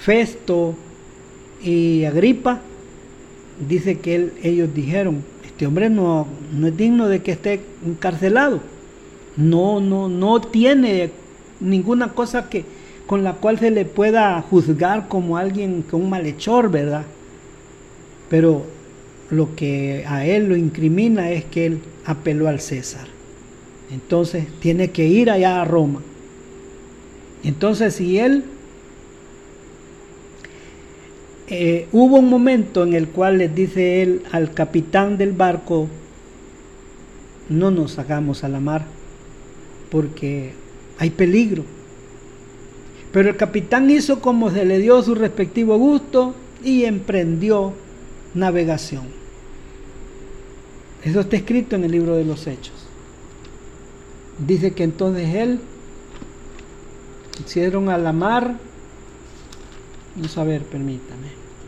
Festo y Agripa, dice que ellos dijeron, este hombre no es digno de que esté encarcelado, no tiene ninguna cosa con la cual se le pueda juzgar como alguien, como un malhechor, ¿verdad? Pero lo que a él lo incrimina es que él apeló al César. Entonces tiene que ir allá a Roma. Entonces, si él hubo un momento en el cual les dice él al capitán del barco, no nos hagamos a la mar porque hay peligro. Pero el capitán hizo como se le dio su respectivo gusto y emprendió navegación. Eso está escrito en el libro de los Hechos. Dice que entonces él hicieron a la mar. Vamos a ver, permítame.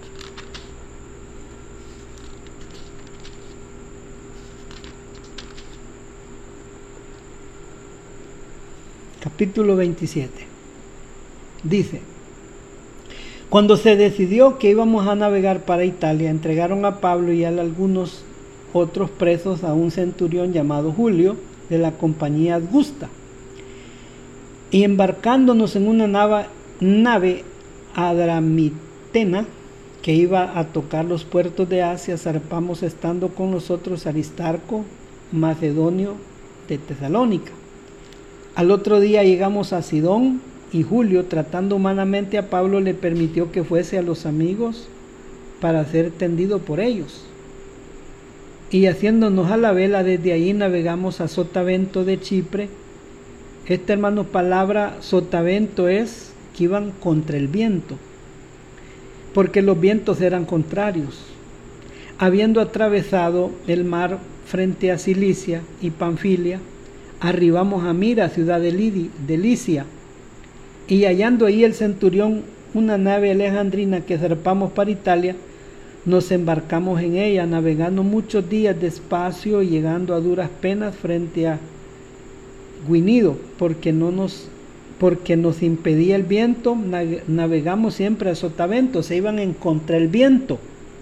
Capítulo 27. Dice: cuando se decidió que íbamos a navegar para Italia, entregaron a Pablo y a algunos otros presos a un centurión llamado Julio, de la compañía Augusta. Y embarcándonos en una nave adramitena que iba a tocar los puertos de Asia, zarpamos estando con nosotros Aristarco, macedonio de Tesalónica. Al otro día llegamos a Sidón, y Julio, tratando humanamente a Pablo, le permitió que fuese a los amigos para ser tendido por ellos. Y haciéndonos a la vela, desde ahí navegamos a Sotavento de Chipre. Esta, hermano, palabra Sotavento es que iban contra el viento, porque los vientos eran contrarios. Habiendo atravesado el mar frente a Cilicia y Panfilia, arribamos a Mira, ciudad de Licia, y hallando ahí el centurión una nave alejandrina que zarpamos para Italia, nos embarcamos en ella, navegando muchos días despacio y llegando a duras penas frente a Guinido, porque nos impedía el viento. Navegamos siempre a Sotavento, se iban en contra el viento.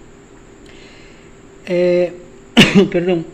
Perdón.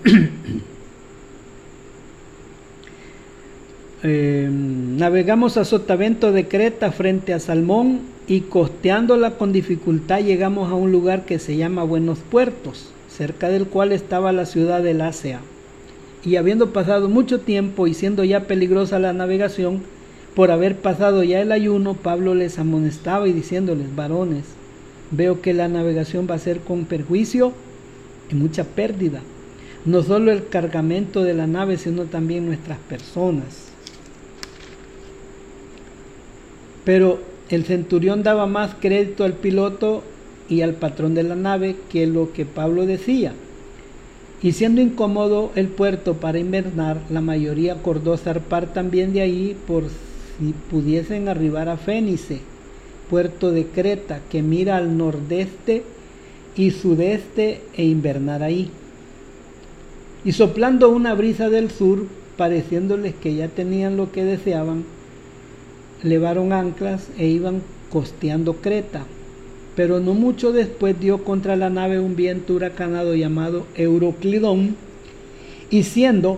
Navegamos a Sotavento de Creta frente a Salmón, y costeándola con dificultad llegamos a un lugar que se llama Buenos Puertos, cerca del cual estaba la ciudad de Lasea. Y habiendo pasado mucho tiempo y siendo ya peligrosa la navegación, por haber pasado ya el ayuno, Pablo les amonestaba y diciéndoles: varones, veo que la navegación va a ser con perjuicio y mucha pérdida, no solo el cargamento de la nave, sino también nuestras personas. Pero el centurión daba más crédito al piloto y al patrón de la nave que lo que Pablo decía. Y siendo incómodo el puerto para invernar, la mayoría acordó zarpar también de ahí por si pudiesen arribar a Fénice, puerto de Creta, que mira al nordeste y sudeste, e invernar ahí. Y soplando una brisa del sur, pareciéndoles que ya tenían lo que deseaban, levaron anclas e iban costeando Creta. Pero no mucho después dio contra la nave un viento huracanado llamado Euroclidón, y siendo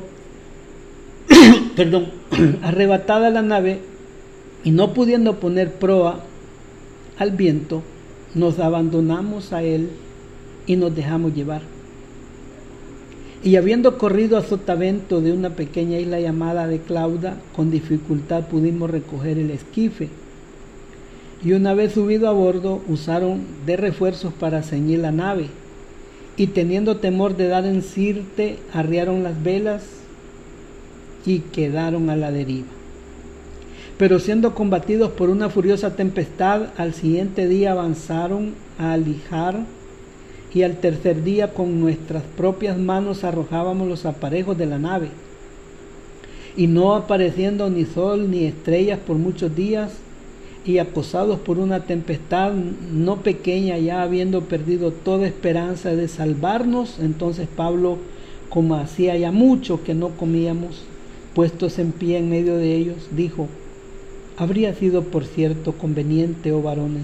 arrebatada la nave y no pudiendo poner proa al viento, nos abandonamos a él y nos dejamos llevar. Y habiendo corrido a Sotavento de una pequeña isla llamada de Clauda, con dificultad pudimos recoger el esquife. Y una vez subido a bordo, usaron de refuerzos para ceñir la nave. Y teniendo temor de dar en Sirte, arriaron las velas y quedaron a la deriva. Pero siendo combatidos por una furiosa tempestad, al siguiente día avanzaron a Alijar, y al tercer día con nuestras propias manos arrojábamos los aparejos de la nave. Y no apareciendo ni sol ni estrellas por muchos días, y acosados por una tempestad no pequeña, ya habiendo perdido toda esperanza de salvarnos, entonces Pablo, como hacía ya mucho que no comíamos, puestos en pie en medio de ellos, dijo: habría sido por cierto conveniente, oh varones,